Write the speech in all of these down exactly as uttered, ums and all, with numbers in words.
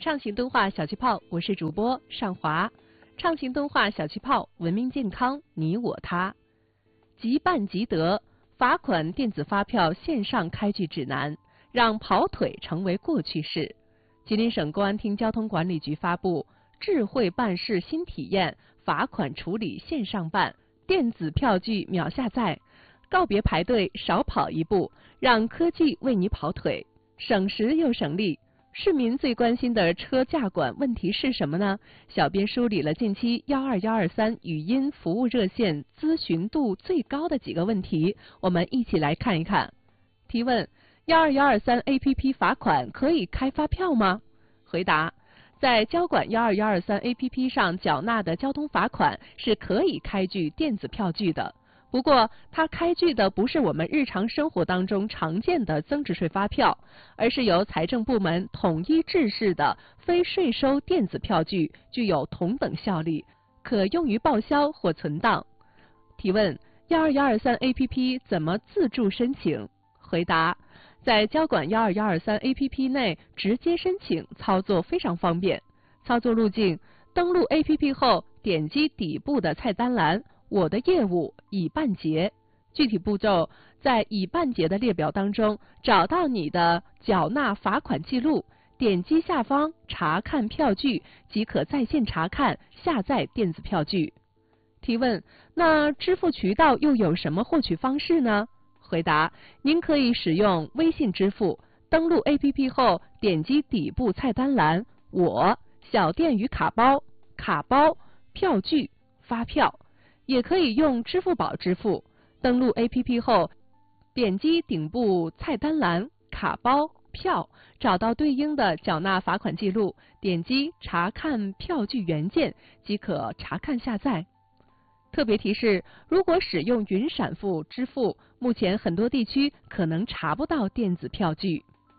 畅行动画小气泡，我是主播尚华。畅行动画小气泡，文明健康，你我他。即办即得，罚款电子发票线上开具指南，让跑腿成为过去式。吉林省公安厅交通管理局发布智慧办事新体验，罚款处理线上办，电子票据秒下载，告别排队，少跑一步，让科技为你跑腿，省时又省力。市民最关心的车驾管问题是什么呢？小编梳理了近期幺二幺二三语音服务热线咨询度最高的几个问题，我们一起来看一看。提问：幺二幺二三 A P P 罚款可以开发票吗？回答：在交管幺二幺二三 A P P 上缴纳的交通罚款是可以开具电子票据的。不过，它开具的不是我们日常生活当中常见的增值税发票，而是由财政部门统一制式的非税收电子票据，具有同等效力，可用于报销或存档。提问：幺二幺二三 A P P 怎么自助申请？回答：在交管幺二幺二三 A P P 内直接申请，操作非常方便。操作路径：登录 A P P 后，点击底部的菜单栏。我的业务已办结，具体步骤在已办结的列表当中找到你的缴纳罚款记录，点击下方查看票据即可在线查看下载电子票据。提问：那支付渠道又有什么获取方式呢？回答：您可以使用微信支付，登录 A P P 后点击底部菜单栏我小店与卡包，卡包票据发票。也可以用支付宝支付，登录 A P P 后，点击顶部菜单栏卡包票，找到对应的缴纳罚款记录，点击查看票据原件即可查看下载。特别提示：如果使用云闪付支付，目前很多地区可能查不到电子票据。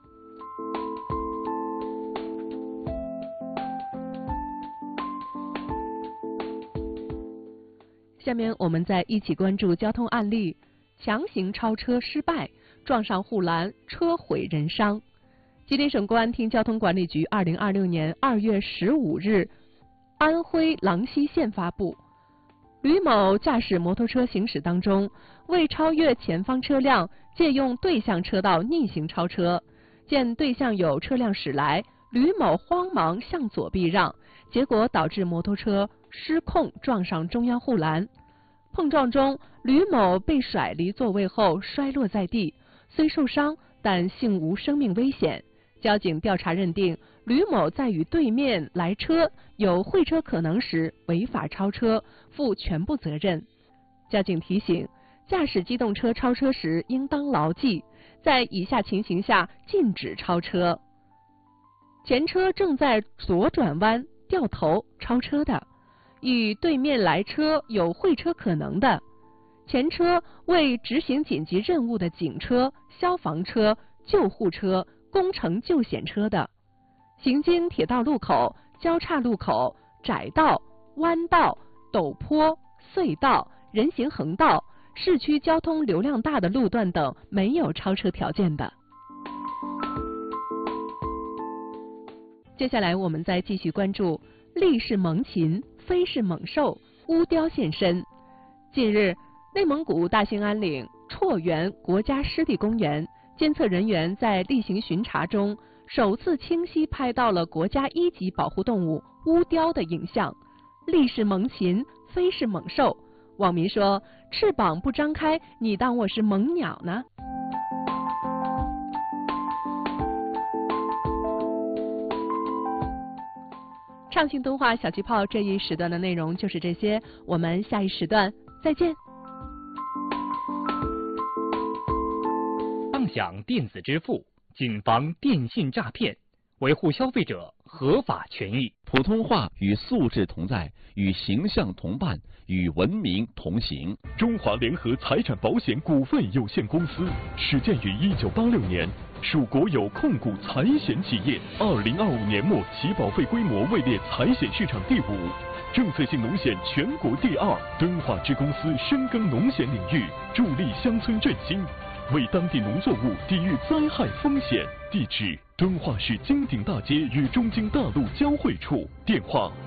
下面我们再一起关注交通案例：强行超车失败，撞上护栏，车毁人伤。吉林省公安厅交通管理局二零二六年二月十五日，安徽郎溪县发布，吕某驾驶摩托车行驶当中，为超越前方车辆，借用对向车道逆行超车。见对向有车辆驶来，吕某慌忙向左避让，结果导致摩托车失控撞上中央护栏。碰撞中，吕某被甩离座位后摔落在地，虽受伤，但幸无生命危险。交警调查认定，吕某在与对面来车有会车可能时违法超车，负全部责任。交警提醒，驾驶机动车超车时应当牢记，在以下情形下禁止超车：前车正在左转弯掉头超车的，与对面来车有会车可能的，前车为执行紧急任务的警车、消防车、救护车、工程救险车的，行经铁道路口、交叉路口、窄道、弯道、陡坡、隧道、人行横道、市区交通流量大的路段等没有超车条件的。接下来我们再继续关注力是猛禽，非是猛兽，乌雕现身。近日，内蒙古大兴安岭滁源国家湿地公园监测人员在例行巡查中，首次清晰拍到了国家一级保护动物乌雕的影像。力是猛禽，非是猛兽。网民说：翅膀不张开，你当我是猛鸟呢？畅行动画小气泡这一时段的内容就是这些，我们下一时段再见。 共享电子支付，谨防电信诈骗，维护消费者合法权益。 普通话与素质同在，与形象同伴，与文明同行。 中华联合财产保险股份有限公司始建于一九八六年，属国有控股财险企业。二零二五年末起保费规模位列财险市场第五，政策性农险全国第二。敦化支公司深耕农险领域，助力乡村振兴，为当地农作物抵御灾害风险。地址： 敦化市金鼎大街与中京大路交汇处，电话